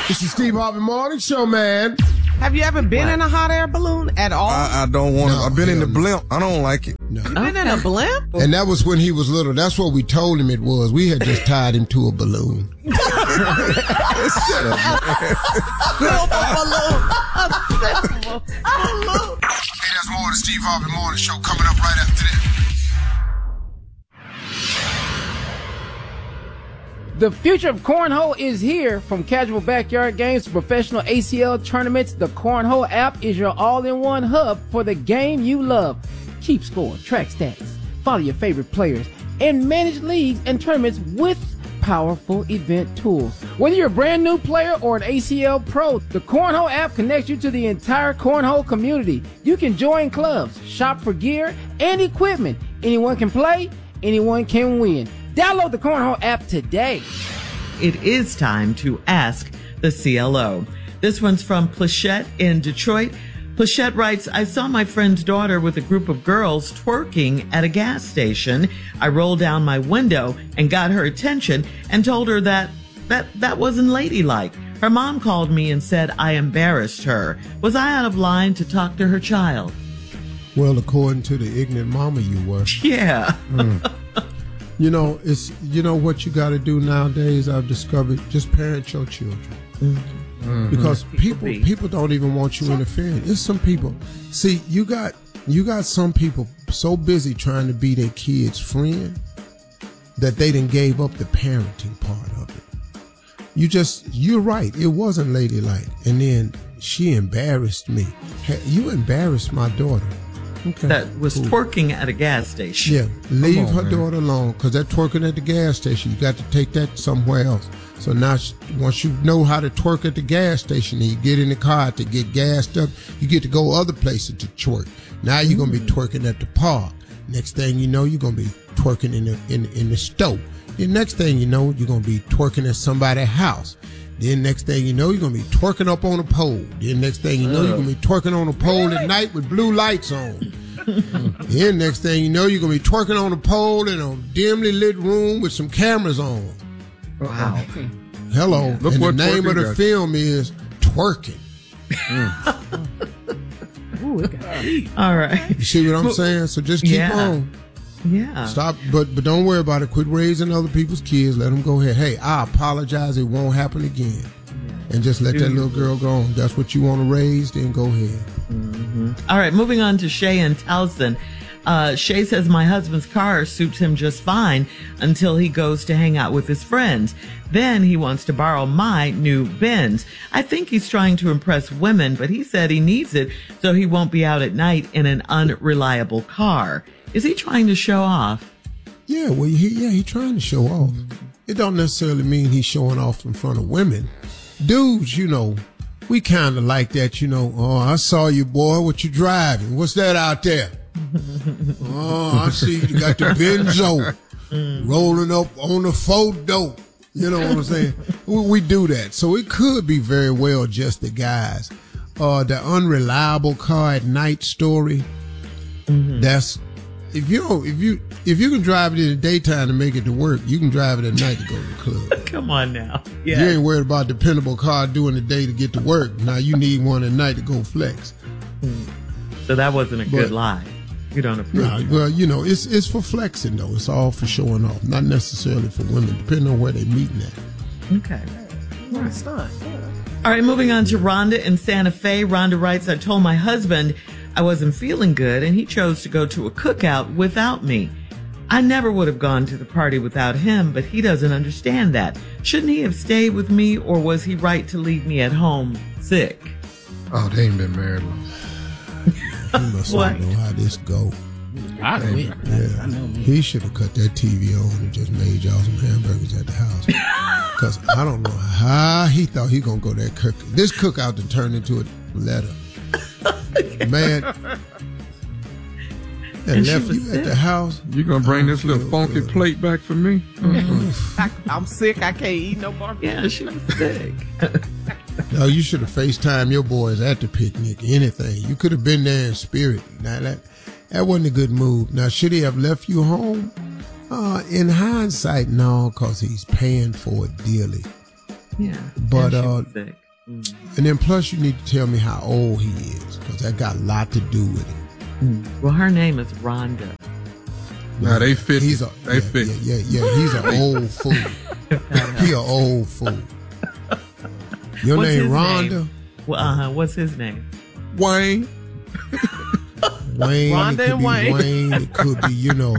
This is Steve Harvey Morning Show, man. Have you ever been in a hot air balloon at all? I don't want to. I've been in the blimp. I don't like it. No. You been in a blimp? And that was when he was little. That's what we told him it was. We had just tied him to a balloon. Shut up, man. Silver balloon. Hey, there's more of the Steve Harvey Morning Show coming up right after this. The future of cornhole is here. From casual backyard games to professional ACL tournaments, the Cornhole app is your all-in-one hub for the game you love. Keep score, track stats, follow your favorite players, and manage leagues and tournaments with powerful event tools. Whether you're a brand new player or an ACL pro, the Cornhole app connects you to the entire cornhole community. You can join clubs, shop for gear and equipment. Anyone can play, anyone can win. Download the Cornhole app today. It is time to ask the CLO. This one's from Plachette in Detroit. Plachette writes, I saw my friend's daughter with a group of girls twerking at a gas station. I rolled down my window and got her attention and told her that wasn't ladylike. Her mom called me and said I embarrassed her. Was I out of line to talk to her child? Well, according to the ignorant mama you were. Yeah. You know, what you got to do nowadays, I've discovered, just parent your children. Mm-hmm. Because people don't even want you interfering. It's some people. See, you got some people so busy trying to be their kid's friend that they done gave up the parenting part of it. You're right. It wasn't ladylike. And then she embarrassed me. Hey, you embarrassed my daughter. Okay. That was twerking at a gas station. Yeah, leave her daughter alone, because that twerking at the gas station, you got to take that somewhere else. So now, once you know how to twerk at the gas station and you get in the car to get gassed up, you get to go other places to twerk. Now you're going to be twerking at the park. Next thing you know, you're going to be twerking in the stove. The next thing you know, you're going to be twerking at somebody's house. Then next thing you know, you're going to be twerking up on a pole. Then next thing you know, you're going to be twerking on a pole at night with blue lights on. Then next thing you know, you're going to be twerking on a pole in a dimly lit room with some cameras on. Wow. Hello. And the name of the film is Twerking. All right. You see what I'm saying? So just keep on. Yeah. Stop, but don't worry about it. Quit raising other people's kids. Let them go ahead. Hey, I apologize. It won't happen again. And just let that little girl go on. That's what you want to raise, then go ahead. Mm-hmm. All right, moving on to Shay and Towson. Shay says, my husband's car suits him just fine until he goes to hang out with his friends. Then he wants to borrow my new Benz. I think he's trying to impress women, but he said he needs it so he won't be out at night in an unreliable car. Is he trying to show off? Yeah, well, he's trying to show off. It don't necessarily mean he's showing off in front of women. Dudes, we kind of like that, Oh, I saw you, boy. What you driving? What's that out there? Oh, I see you got the Benzo rolling up on the photo. You know what I'm saying? We do that. So it could be very well just the guys. The unreliable car at night story. Mm-hmm. That's if you can drive it in the daytime to make it to work, you can drive it at night to go to the club. Come on now. Yeah. You ain't worried about dependable car during the day to get to work. Now you need one at night to go flex. So that wasn't a good lie. You don't approve. Nah, well, it's for flexing though. It's all for showing off, not necessarily for women, depending on where they're meeting at. Okay. It's fine. All right, moving on to Rhonda in Santa Fe. Rhonda writes, I told my husband I wasn't feeling good, and he chose to go to a cookout without me. I never would have gone to the party without him, but he doesn't understand that. Shouldn't he have stayed with me, or was he right to leave me at home sick? Oh, they ain't been married long. He must not know how this go. I quit. Yeah. I know me. He should have cut that TV on and just made y'all some hamburgers at the house. Because I don't know how he thought he going to go that cook. This cookout to turn into a letter. Man. And left you sick at the house. You going to bring this little funky plate back for me? Mm-hmm. I'm sick. I can't eat no barbecue. Yeah, she was sick. No, you should have FaceTime your boys at the picnic. Anything. You could have been there in spirit. Now that wasn't a good move. Now, should he have left you home? In hindsight, no, because he's paying for it dearly. Yeah. But, and she was sick. and then plus you need to tell me how old he is, because that got a lot to do with it. Well, her name is Rhonda. Nah, they fit. He's a, They yeah, fit. Yeah, he's an old fool. He an old fool. Your What's name his Rhonda? name? What's his name? Wayne. Wayne. Rhonda it could and be Wayne. Wayne. It could be,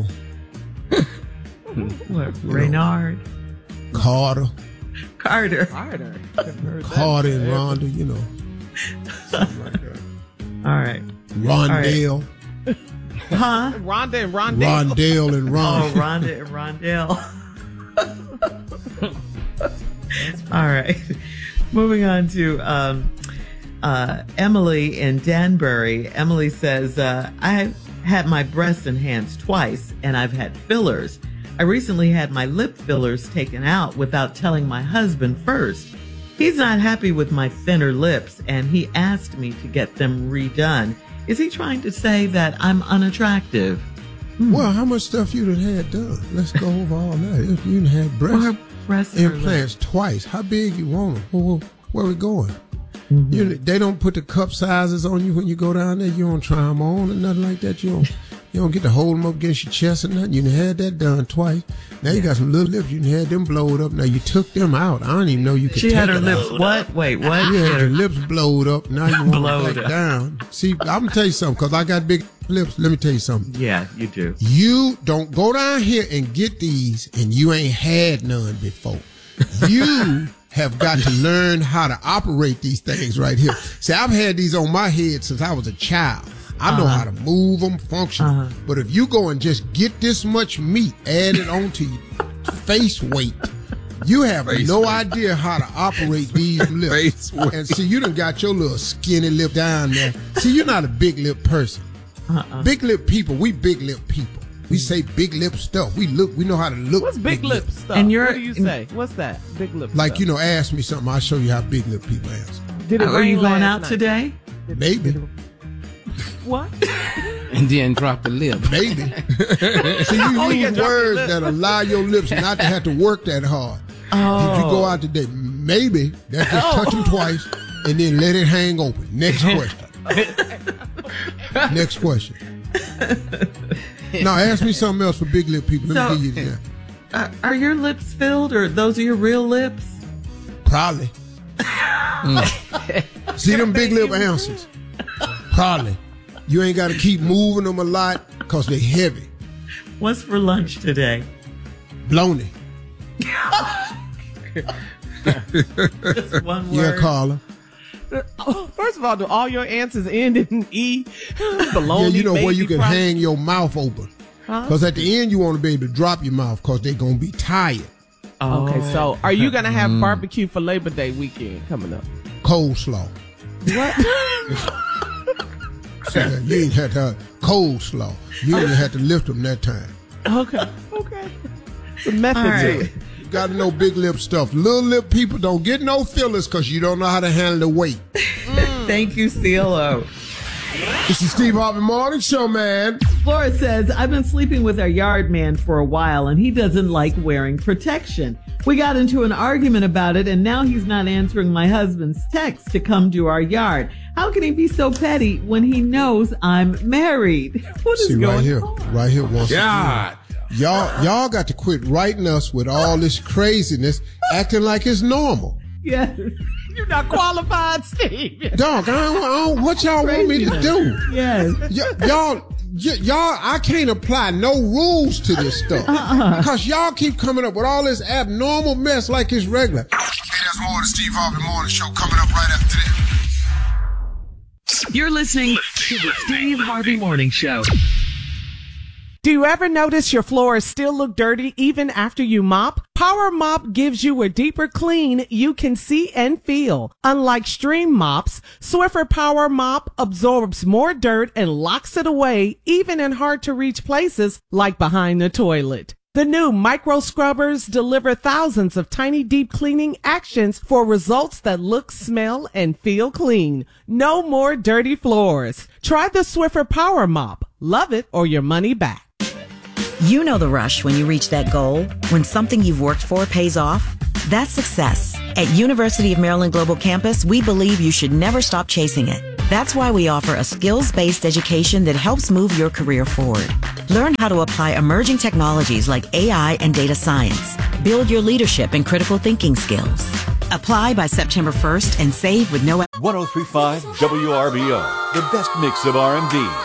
What? Reynard? Carter. Carter. Carter. Carter and Rhonda, something like that. All right. Rondell. Huh? Rhonda and Rondell. Rondell and Oh, Ron. Rhonda and Rondell. All right. Moving on to Emily in Danbury. Emily says, I've had my breasts enhanced twice, and I've had fillers. I recently had my lip fillers taken out without telling my husband first. He's not happy with my thinner lips, and he asked me to get them redone. Is he trying to say that I'm unattractive? Well, how much stuff you done had done? Let's go over all that. If you done had Or breast or implants twice, how big you want them? Where we going? They don't put the cup sizes on you when you go down there. You don't try them on or nothing like that. You don't get to hold them up against your chest or nothing. You done had that done twice. Now you got some little lips. You done had them blowed up. Now you took them out. I don't even know you could. She had her take lips them out. what? Wait, what? You had your lips blowed up. Now you want Blowed them back up. down. See, I'm gonna tell you something, because I got big lips. Let me tell you something. Yeah, you do. You don't go down here and get these and you ain't had none before. You have got to learn how to operate these things right here. See, I've had these on my head since I was a child. I know how to move them, function. But if you go and just get this much meat added onto your face weight, you have no idea how to operate these lips. Face weight. And see, you done got your little skinny lip down there. See, you're not a big lip person. Big lip people, we big lip people. We say big lip stuff. We know how to look. What's big lip stuff? And you're- what do you say? What's that? Big lip Like, stuff. ask me something. I'll show you how big lip people answer. Did it Are you rain going last out night? today? Maybe. What? And then drop the lip. Maybe. See, you use drop your words lip. that allow your lips not to have to work that hard. Did you go out today? Maybe. That's just touch them twice and then let it hang open. Next question. Next question. Now, ask me something else for big lip people. Let me give you that. Are your lips filled, or those are your real lips? Probably. See them big lip answers? Probably. You ain't got to keep moving them a lot because they're heavy. What's for lunch today? Bloney. Just one word. Yeah, Carla. First of all, do all your answers end in E? Baloney, Yeah, you know where baby you can fry? hang your mouth open. Because at the end, you want to be able to drop your mouth because they're going to be tired. Okay, so are you going to have barbecue for Labor Day weekend coming up? Coleslaw. Yeah, you ain't had to coleslaw. You ain't had to lift them that time. Okay. It's a method All to right. it. You got to know big lip stuff. Little lip people don't get no fillers because you don't know how to handle the weight. Thank you, CLO. This is Steve Harvey Morning Show, man. Flora says, I've been sleeping with our yard man for a while, and he doesn't like wearing protection. We got into an argument about it, and now he's not answering my husband's text to come to our yard. How can he be so petty when he knows I'm married? What is See, going right here. on? Right here once God. again. Y'all got to quit writing us with all this craziness, acting like it's normal. Yes. You're not qualified, Steve. Dog, I don't, what y'all want me to do? Yes. Y'all, I can't apply no rules to this stuff. Because y'all keep coming up with all this abnormal mess like it's regular. Hey, there's more of the Steve Harvey Morning Show coming up right after this. You're listening to the Steve Harvey Morning Show. Do you ever notice your floors still look dirty even after you mop? Power Mop gives you a deeper clean you can see and feel. Unlike Stream Mops, Swiffer Power Mop absorbs more dirt and locks it away even in hard to reach places like behind the toilet. The new micro scrubbers deliver thousands of tiny deep cleaning actions for results that look, smell, and feel clean. No more dirty floors. Try the Swiffer Power Mop. Love it or your money back. You know the rush when you reach that goal, when something you've worked for pays off. That's success. At University of Maryland Global Campus, we believe you should never stop chasing it. That's why we offer a skills-based education that helps move your career forward. Learn how to apply emerging technologies like AI and data science. Build your leadership and critical thinking skills. Apply by September 1st and save with no... 103.5 WRBO, the best mix of R&B.